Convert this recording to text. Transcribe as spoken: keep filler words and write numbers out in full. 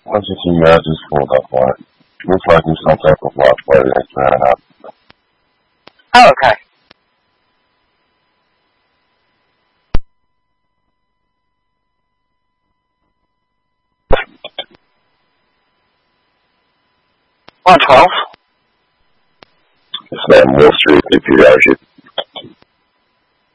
Once you see I just pulled up on it. Looks like there's some type of watch party that's trying out. Oh, okay. one twelve. It's that Mill Street, if you guys should